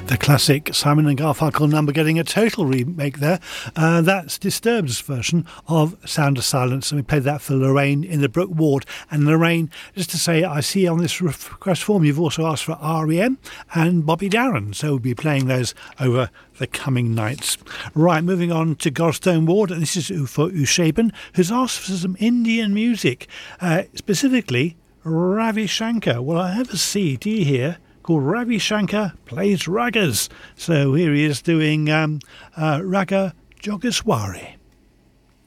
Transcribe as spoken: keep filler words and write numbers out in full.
The classic Simon and Garfunkel number getting a total remake there. Uh, that's Disturbed's version of Sound of Silence, and we played that for Lorraine in the Brook Ward. And Lorraine, just to say, I see on this request form you've also asked for R E M and Bobby Darin, so we'll be playing those over the coming nights. Right, moving on to Godstone Ward, and this is for Ushaban, who's asked for some Indian music, uh, specifically Ravi Shankar. Well, I have a C D here called Ravi Shankar Plays Ragas. So here he is doing um, uh, Raga Jogeswari.